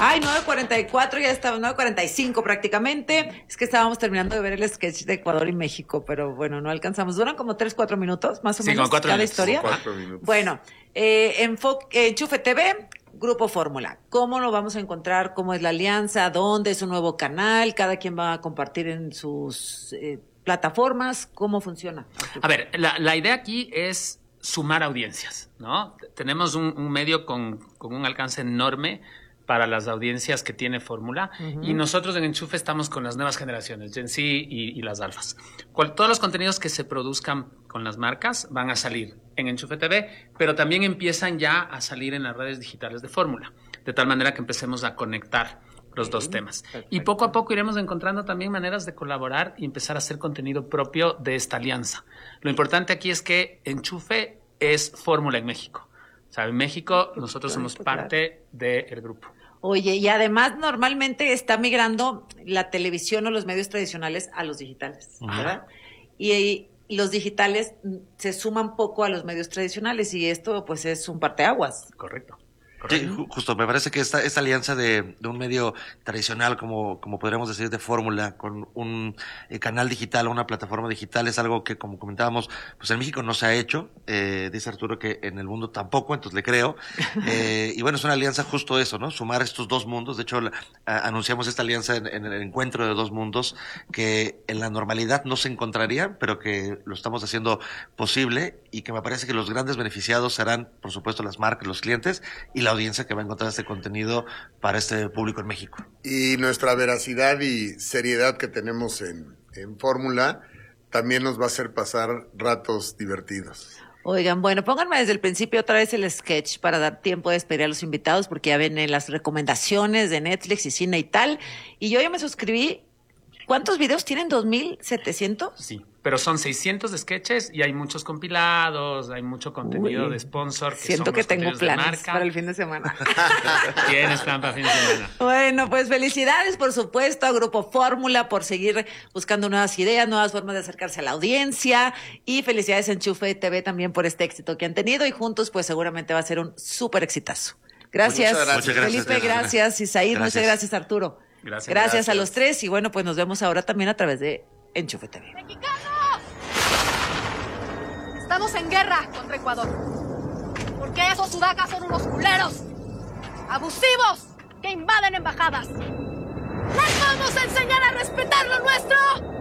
Ay, 9:44, ya estaba 9:45 prácticamente. Es que estábamos terminando de ver el sketch de Ecuador y México, pero bueno, no alcanzamos. Duran como 3-4 minutos, más o menos, cada historia. 4 minutos. Bueno, Enchufe TV, Grupo Fórmula. ¿Cómo lo vamos a encontrar? ¿Cómo es la alianza? ¿Dónde es un nuevo canal? ¿Cada quien va a compartir en sus plataformas? ¿Cómo funciona? A ver, la idea aquí es sumar audiencias, ¿no? Tenemos un medio con un alcance enorme para las audiencias que tiene Fórmula, y nosotros en Enchufe estamos con las nuevas generaciones, Gen Z y las alfas. Todos los contenidos que se produzcan con las marcas van a salir en Enchufe TV, pero también empiezan ya a salir en las redes digitales de Fórmula, de tal manera que empecemos a conectar los dos temas. Perfecto. Y poco a poco iremos encontrando también maneras de colaborar y empezar a hacer contenido propio de esta alianza. Lo importante aquí es que Enchufe es Fórmula en México. O sea, en México nosotros somos parte del grupo. Oye, y además normalmente está migrando la televisión o los medios tradicionales a los digitales, ¿verdad? Y los digitales se suman poco a los medios tradicionales y esto pues es un parteaguas. Correcto. Sí, justo, me parece que esta alianza de un medio tradicional, como podríamos decir, de Fórmula, con un canal digital, una plataforma digital, es algo que, como comentábamos, pues en México no se ha hecho. Dice Arturo que en el mundo tampoco, entonces le creo. Y bueno, es una alianza justo eso, ¿no? Sumar estos dos mundos. De hecho, anunciamos esta alianza en el encuentro de dos mundos que en la normalidad no se encontrarían, pero que lo estamos haciendo posible y que me parece que los grandes beneficiados serán, por supuesto, las marcas, los clientes y la audiencia que va a encontrar este contenido para este público en México. Y nuestra veracidad y seriedad que tenemos en Fórmula también nos va a hacer pasar ratos divertidos. Oigan, bueno, pónganme desde el principio otra vez el sketch para dar tiempo de despedir a los invitados, porque ya ven las recomendaciones de Netflix y cine y tal. Y yo ya me suscribí. ¿Cuántos videos tienen? ¿2,700? Sí, pero son 600 sketches y hay muchos compilados, hay mucho contenido de sponsor. Siento que tengo planes para el fin de semana. Tienes plan para fin de semana. Bueno, pues felicidades, por supuesto, a Grupo Fórmula por seguir buscando nuevas ideas, nuevas formas de acercarse a la audiencia, y felicidades a Enchufe TV también por este éxito que han tenido, y juntos pues seguramente va a ser un súper exitazo. Gracias, muchas gracias, Felipe, gracias, Isaíd, muchas gracias, Arturo. Gracias a los tres, y bueno, pues nos vemos ahora también a través de Enchufe TV. ¡Mexicanos! Estamos en guerra contra Ecuador. Porque esos sudacas son unos culeros, abusivos, que invaden embajadas. ¡Les vamos a enseñar a respetar lo nuestro!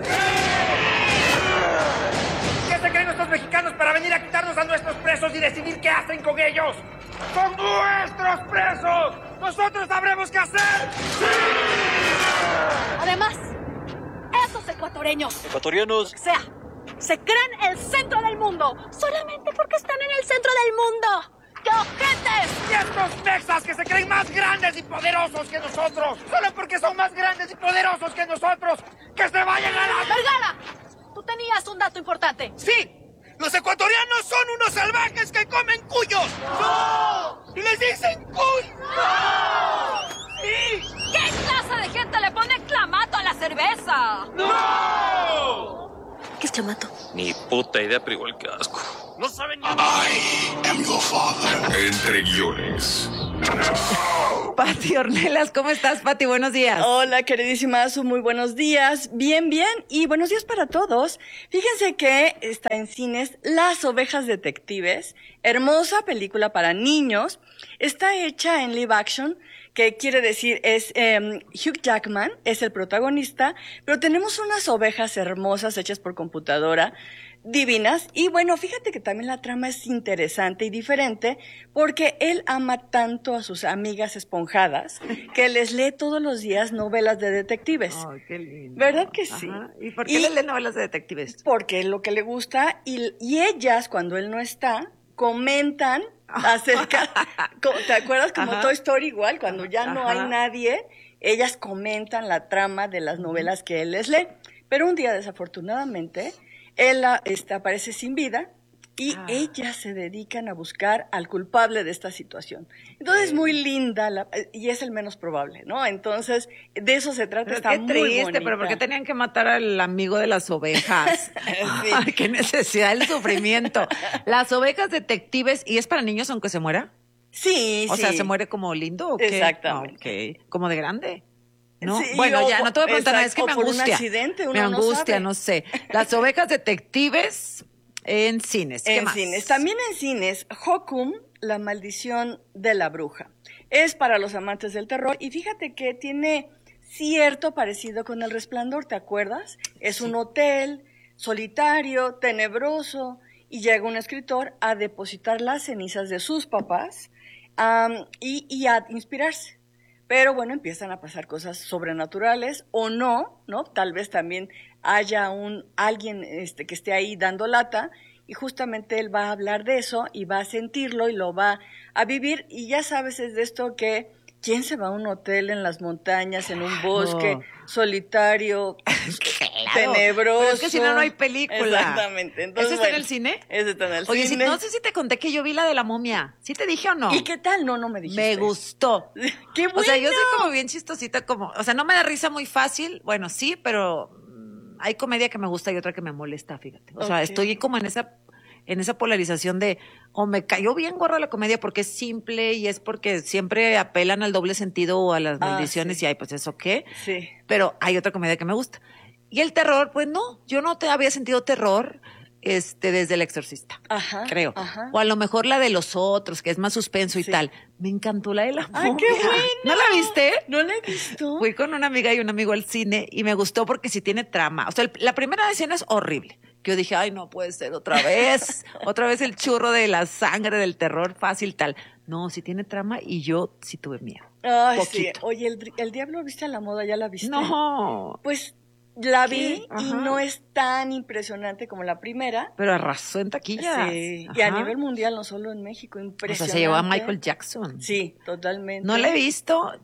¿Qué se creen estos mexicanos para venir a quitarnos a nuestros presos y decidir qué hacen con ellos? ¡Son nuestros presos! ¡Nosotros sabremos qué hacer! ¡Sí! Además, esos ecuatorianos, ecuatorianos, se creen el centro del mundo solamente porque están en el centro del mundo. ¡Qué ojetes! Y estos mexas que se creen más grandes y poderosos que nosotros, solo porque son más grandes y poderosos que nosotros, ¡que se vayan a la... ¡Vergara! Tú tenías un dato importante. ¡Sí! ¡Los ecuatorianos son unos salvajes que comen cuyos! ¡No! ¡Y les dicen cuy! ¡No! ¡Sí! ¿Qué clase de gente le pone clamato a la cerveza? ¡No! ¿Qué es clamato? Ni puta idea, pero igual que asco. No saben ni... I am your father. Entre guiones. Pati Ornelas, ¿cómo estás, Pati? Buenos días. Hola, queridísima Azu, muy buenos días. Bien, y buenos días para todos. Fíjense que está en cines Las Ovejas Detectives, hermosa película para niños. Está hecha en live action, que quiere decir es Hugh Jackman, es el protagonista, pero tenemos unas ovejas hermosas hechas por computadora, divinas. Y bueno, fíjate que también la trama es interesante y diferente, porque él ama tanto a sus amigas esponjadas que les lee todos los días novelas de detectives. Ay, qué lindo. ¿Verdad que sí? Ajá. ¿Y por qué le lee novelas de detectives? Porque es lo que le gusta, y ellas, cuando él no está, comentan acerca, ¿te acuerdas? Como Toy Story igual, cuando ya no hay nadie, ellas comentan la trama de las novelas que él les lee. Pero un día, desafortunadamente, él aparece sin vida, y ellas se dedican a buscar al culpable de esta situación. Entonces es muy linda y es el menos probable, ¿no? Entonces de eso se trata. Pero está qué muy triste, bonita. pero ¿por qué tenían que matar al amigo de las ovejas? Sí. Ay, qué necesidad, el sufrimiento. Las Ovejas Detectives, ¿y es para niños aunque se muera? Sí, O sí. sea, ¿se muere como lindo o qué? Exactamente. Ok. ¿Como de grande? ¿No? Sí, Bueno, o ya, no te voy a preguntar nada, es exacto, que me o por un angustia. accidente, uno me no angustia, sabe. no sé. Las ovejas detectives en cines. ¿Qué En más? cines. También en cines, Hokum, la maldición de la bruja. Es para los amantes del terror y fíjate que tiene cierto parecido con El Resplandor, ¿te acuerdas? Es un hotel solitario, tenebroso, y llega un escritor a depositar las cenizas de sus papás y a inspirarse. Pero bueno, empiezan a pasar cosas sobrenaturales o no, ¿no? Tal vez también haya alguien que esté ahí dando lata y justamente él va a hablar de eso y va a sentirlo y lo va a vivir. Y ya sabes, es de esto que ¿quién se va a un hotel en las montañas, en un bosque solitario, tenebroso? Pero es que si no, no hay película. Exactamente. Entonces, ¿Ese está en el cine? Ese está en el Oye, cine. no sé si te conté que yo vi la de la momia. ¿Sí te dije o no? ¿Y qué tal? No me dijiste. Me gustó. ¡Qué bueno! O sea, yo soy como bien chistosita, o sea, no me da risa muy fácil. Bueno, sí, pero hay comedia que me gusta y otra que me molesta, fíjate. O sea, estoy como en esa polarización de o me cayó bien gorra la comedia porque es simple y es porque siempre apelan al doble sentido o a las maldiciones sí. y ay, pues eso qué. Sí. Pero hay otra comedia que me gusta. Y el terror, pues no, yo no te había sentido terror desde El Exorcista, creo. Ajá. O a lo mejor la de los otros, que es más suspenso y tal. Me encantó la de la ¡Ay, momia. qué bueno! ¿No la viste? No la he visto. Fui con una amiga y un amigo al cine y me gustó porque sí tiene trama. O sea, la primera escena es horrible. Que yo dije, ay, no puede ser otra vez. Otra vez el churro de la sangre, del terror fácil, tal. No, sí tiene trama y yo sí tuve miedo. Ay, sí. Poquito. Oye, el Diablo viste a la moda, ¿ya la viste? No. Pues la ¿Qué? vi y Ajá. no es tan impresionante como la primera. Pero arrasó en taquilla. Sí. Y a nivel mundial, no solo en México, O impresionante. sea, se llevó a Michael Jackson. Sí, totalmente. No la he visto.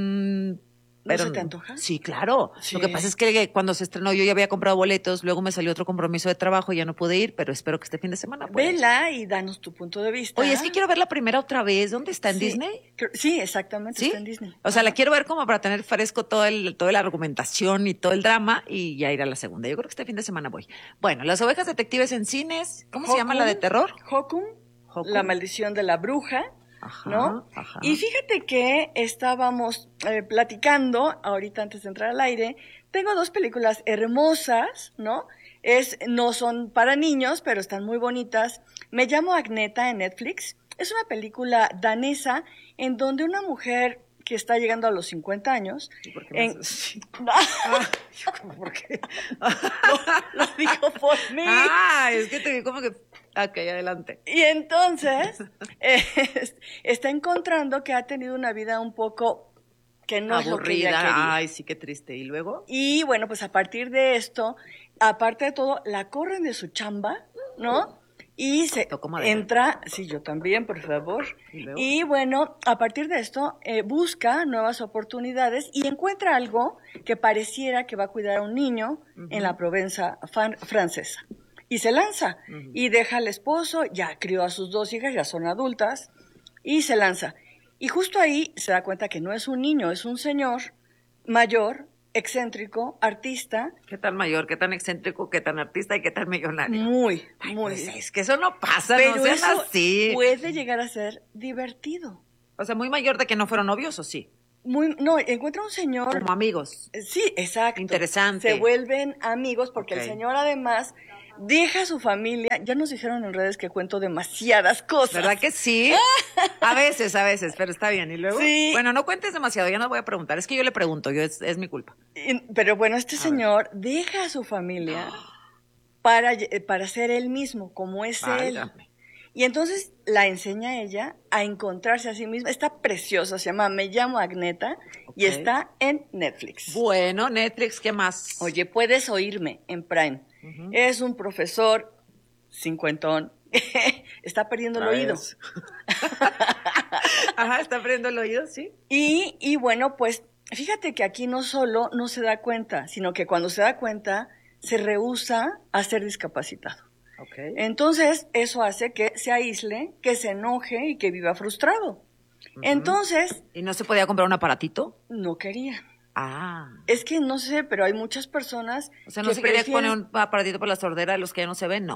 Pero se te antoja? Sí, claro. Sí. Lo que pasa es que cuando se estrenó yo ya había comprado boletos, luego me salió otro compromiso de trabajo y ya no pude ir, pero espero que este fin de semana pueda. Vela y danos tu punto de vista. Oye, es que quiero ver la primera otra vez. ¿Dónde está? ¿En Sí. Disney? Sí, exactamente, ¿Sí? está en Disney. O sea, la Ajá. quiero ver como para tener fresco toda la argumentación y todo el drama y ya ir a la segunda. Yo creo que este fin de semana voy. Bueno, Las Ovejas Detectives en cines. ¿Cómo se llama la de terror? Hokum, Hokum. La maldición de la bruja. Ajá, ¿No? ajá. Y fíjate que estábamos platicando, ahorita antes de entrar al aire, tengo dos películas hermosas, ¿no? No son para niños, pero están muy bonitas. Me llamo Agneta en Netflix. Es una película danesa en donde una mujer que está llegando a los 50 años... ¿Y por qué me haces así? ¿Por qué? Lo digo por mí. Ah, es que te vi como que... Ok, adelante. Y entonces está encontrando que ha tenido una vida un poco que no es lo que ella Aburrida. quería. Ay, sí, qué triste. ¿Y luego? Y bueno, pues a partir de esto, aparte de todo, la corren de su chamba, ¿no? Y se Tocó madera. entra, sí, yo también, por favor. ¿Y luego? Y bueno, a partir de esto, busca nuevas oportunidades y encuentra algo que pareciera que va a cuidar a un niño en la Provenza francesa. Y se lanza y deja al esposo, ya crió a sus dos hijas, ya son adultas, y se lanza. Y justo ahí se da cuenta que no es un niño, es un señor mayor, excéntrico, artista, ¿Qué tan mayor, qué tan excéntrico, qué tan artista y qué tan millonario? muy. Pues es que eso no pasa, Pero no sean eso así. puede llegar a ser divertido. O sea, muy mayor de que no fueron novios, ¿o sí? No, encuentra un señor. Como amigos. Sí, exacto. Interesante. Se vuelven amigos porque Ok. el señor además deja a su familia. Ya nos dijeron en redes que cuento demasiadas cosas. ¿Verdad que sí? A veces, pero está bien. ¿Y luego? Sí. Bueno, no cuentes demasiado, ya no voy a preguntar. Es que yo le pregunto, es mi culpa. Pero bueno, este señor deja a su familia para ser él mismo, como es él. Válgame. Y entonces la enseña a ella a encontrarse a sí misma. Está preciosa, se llama Me llamo Agneta y Ok. está en Netflix. Bueno, Netflix, ¿qué más? Oye, puedes oírme en Prime. Es un profesor cincuentón. Está perdiendo el oído. Ajá, está abriendo el oído, sí. Y bueno, pues fíjate que aquí no solo no se da cuenta, sino que cuando se da cuenta se rehúsa a ser discapacitado. Ok. Entonces, eso hace que se aísle, que se enoje y que viva frustrado. Entonces, ¿Y no se podía comprar un aparatito? no quería. Ah. Es que no sé, pero hay muchas personas O sea, no que se quería prefieren- poner un aparatito por la sordera de los que ya no se ven, no.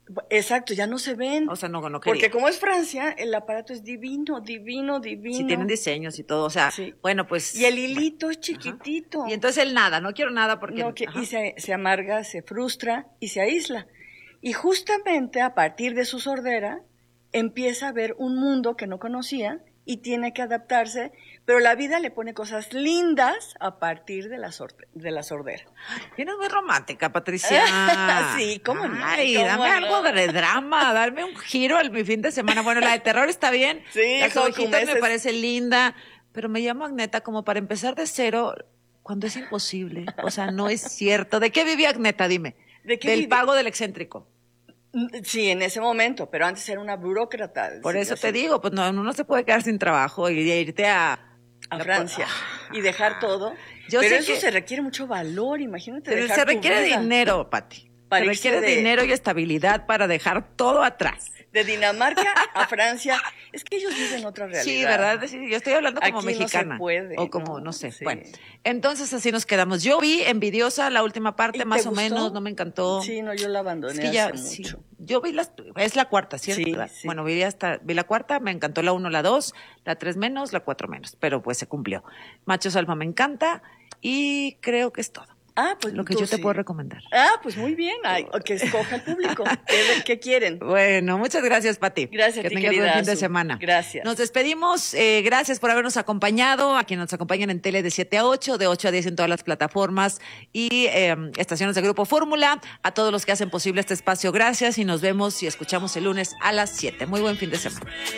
Exacto, ya no se ven. O sea, no quería. Porque como es Francia, el aparato es divino. Sí, tienen diseños y todo, o sea, Sí. bueno, pues... Y el hilito es chiquitito. Y entonces él nada, no quiero nada porque... No, Ajá. y se amarga, se frustra y se aísla. Y justamente a partir de su sordera empieza a ver un mundo que no conocía y tiene que adaptarse, pero la vida le pone cosas lindas a partir de la sordera. Vienes muy romántica, Patricia. Sí, ¿cómo no? Ay, ¿Cómo dame no? algo de drama, darme un giro al mi fin de semana. Bueno, la de terror está bien. Sí, Las como ovejitas me meses. parece linda, pero me llamo Agneta como para empezar de cero cuando es imposible. O sea, no es cierto. ¿De qué vivía Agneta? Dime. ¿De qué Del vivi- pago del excéntrico. Sí, en ese momento, pero antes era una burócrata. Por Sí, eso así, te digo, pues no, uno se puede quedar sin trabajo y irte a Francia y dejar todo. Yo pero sé eso que- se requiere mucho valor, imagínate. Pero dejar se tu requiere vida. dinero, Pati. Se Para requiere irse de- dinero y estabilidad para dejar todo atrás. De Dinamarca a Francia, es que ellos viven otra realidad. Sí, ¿verdad? Sí, yo estoy hablando como Aquí no se mexicana. puede, o como, ¿no? no sé. Sí. Bueno, entonces así nos quedamos. Yo vi Envidiosa la última ¿Y parte, te más o gustó? menos, no me encantó. Sí, no, yo la abandoné Es que ya, hace sí. mucho. Yo vi es la cuarta, ¿cierto? Sí, ¿Verdad? sí. Bueno, vi la cuarta, me encantó la 1, la 2, la 3 menos, la 4 menos, pero pues se cumplió. Macho Alfa me encanta y creo que es todo. Ah, pues Lo que tú yo te sí. puedo recomendar. Ah, pues muy bien. Ay, que escoja el público. ¿Qué quieren? Bueno, muchas gracias, Pati. Gracias a que ti, tengas querida buen fin de Azu. semana. Gracias. Nos despedimos. Gracias por habernos acompañado. A quienes nos acompañan en tele de 7 a 8, de 8 a 10 en todas las plataformas y estaciones de Grupo Fórmula. A todos los que hacen posible este espacio, gracias y nos vemos y escuchamos el lunes a las 7. Muy buen fin de semana.